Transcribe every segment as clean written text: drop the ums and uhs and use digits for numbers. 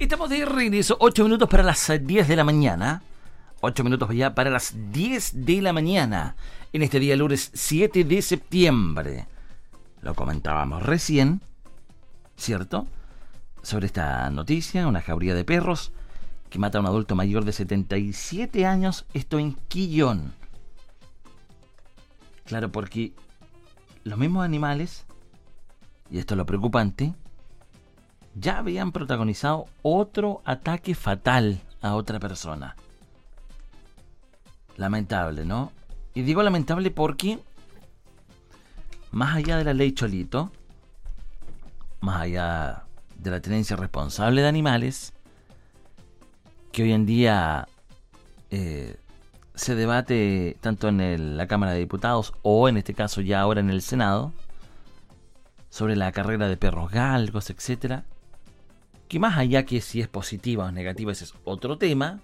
Estamos de regreso, 8 minutos para las 10 de la mañana. 8 minutos ya para las 10 de la mañana. En este día lunes 7 de septiembre. Lo comentábamos recién, ¿cierto? Sobre esta noticia, una jauría de perros que mata a un adulto mayor de 77 años, esto en Quillón. Claro, porque los mismos animales, y esto es lo preocupante, ya habían protagonizado otro ataque fatal a otra persona. Lamentable, ¿no? Y digo lamentable porque, más allá de la ley Cholito, más allá de la tenencia responsable de animales, que hoy en día se debate tanto en la Cámara de Diputados o en este caso ya ahora en el Senado, sobre la carrera de perros galgos, etcétera, que más allá que si es positiva o negativa, ese es otro tema,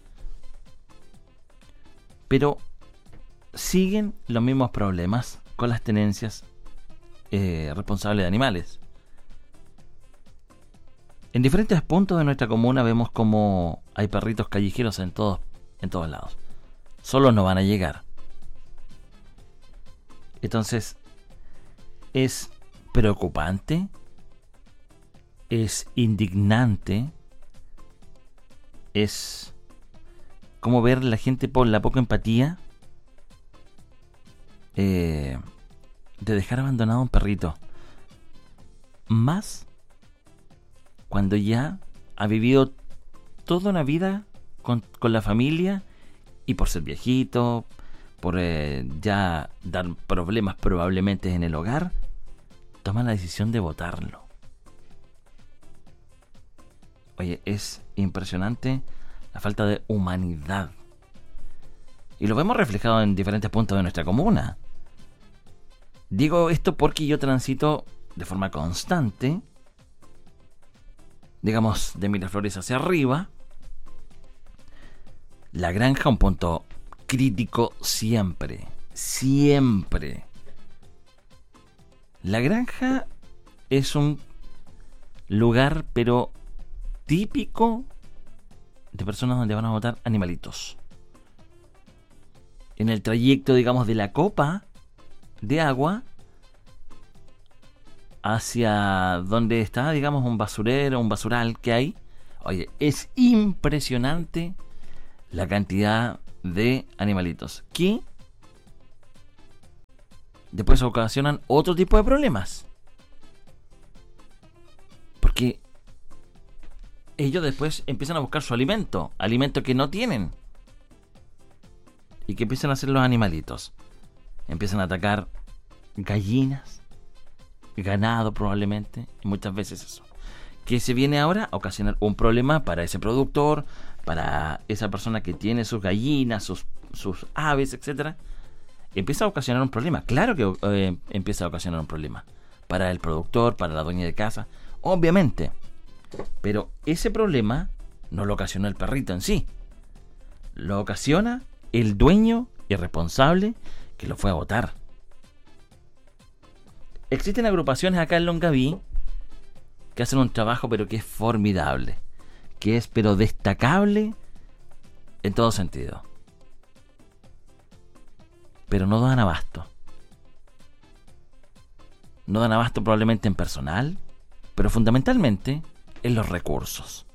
pero siguen los mismos problemas con las tenencias responsables de animales. En diferentes puntos de nuestra comuna vemos como hay perritos callejeros en todos lados. Solos no van a llegar. Entonces, es preocupante, es indignante, es como ver la gente por la poca empatía de dejar abandonado a un perrito. Más cuando ya ha vivido toda una vida con la familia y por ser viejito, por ya dar problemas probablemente en el hogar, toma la decisión de botarlo. Oye, es impresionante la falta de humanidad. Y lo vemos reflejado en diferentes puntos de nuestra comuna. Digo esto porque yo transito de forma constante, digamos, de Miraflores hacia arriba. La Granja, un punto crítico siempre. Siempre. La Granja es un lugar, pero típico de personas donde van a botar animalitos. En el trayecto, digamos, de la copa de agua hacia donde está, digamos, un basurero, un basural que hay. Oye, es impresionante la cantidad de animalitos que después ocasionan otro tipo de problemas. Porque ellos después empiezan a buscar su alimento que no tienen. ¿Y qué empiezan a hacer los animalitos? Empiezan a atacar gallinas, ganado probablemente, y muchas veces eso. ¿Qué se viene ahora? A ocasionar un problema para ese productor, para esa persona que tiene sus gallinas, sus aves, etcétera. Empieza a ocasionar un problema. Claro que empieza a ocasionar un problema para el productor, para la dueña de casa, obviamente. Pero ese problema no lo ocasionó el perrito en sí. Lo ocasiona el dueño irresponsable que lo fue a botar. Existen agrupaciones acá en Longaví que hacen un trabajo pero que es formidable, que es pero destacable en todo sentido. Pero no dan abasto. No dan abasto probablemente en personal, pero fundamentalmente en los recursos.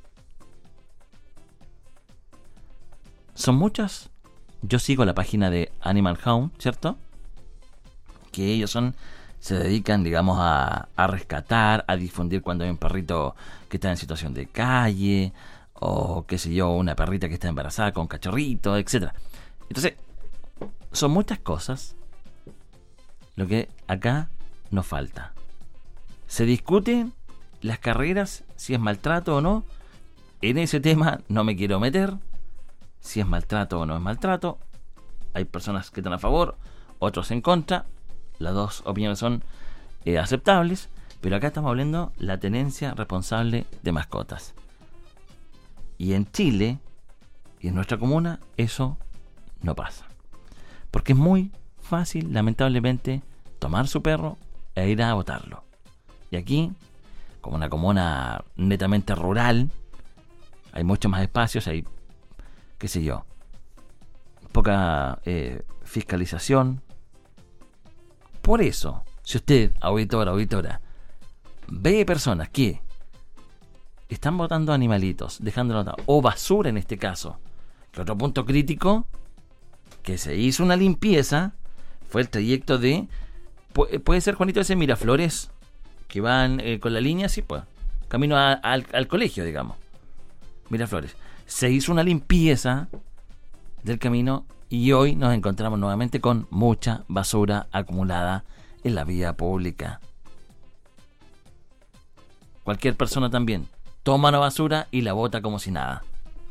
Son muchas. Yo sigo la página de Animal Home, ¿cierto? Que ellos se dedican, digamos, a rescatar, a difundir cuando hay un perrito que está en situación de calle, o qué sé yo, una perrita que está embarazada con cachorrito, etc. Entonces, son muchas cosas lo que acá nos falta. Se discuten las carreras, si es maltrato o no. En ese tema no me quiero meter. Si es maltrato o no es maltrato. Hay personas que están a favor, otros en contra. Las dos opiniones son aceptables. Pero acá estamos hablando de la tenencia responsable de mascotas. Y en Chile y en nuestra comuna eso no pasa. Porque es muy fácil, lamentablemente, tomar su perro e ir a botarlo. Y aquí, como una comuna netamente rural, Hay muchos más espacios, hay, qué sé yo, poca fiscalización. Por eso, si usted, auditora, ve personas que están botando animalitos, dejándolo, o basura en este caso, que otro punto crítico, que se hizo una limpieza, fue el trayecto de, puede ser, Juanito, ese Miraflores, que van con la línea, sí, pues, camino al colegio, digamos. Miraflores. Se hizo una limpieza del camino y hoy nos encontramos nuevamente con mucha basura acumulada en la vía pública. Cualquier persona también toma la basura y la bota como si nada.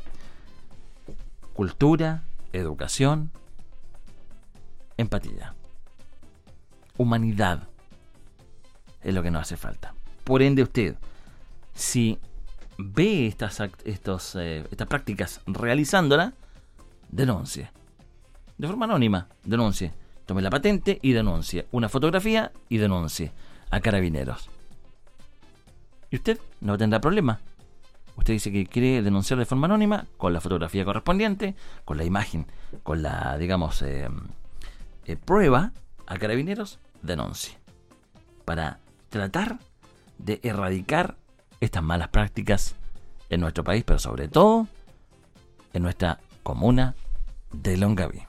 Cultura, educación, empatía, humanidad es lo que nos hace falta. Por ende, usted, si ve estas prácticas realizándolas, denuncie. De forma anónima, denuncie. Tome la patente y denuncie. Una fotografía y denuncie a Carabineros. Y usted no tendrá problema. Usted dice que quiere denunciar de forma anónima, con la fotografía correspondiente, con la imagen, con la, digamos, prueba a Carabineros, denuncie. Para tratar de erradicar estas malas prácticas en nuestro país, pero sobre todo en nuestra comuna de Longaví.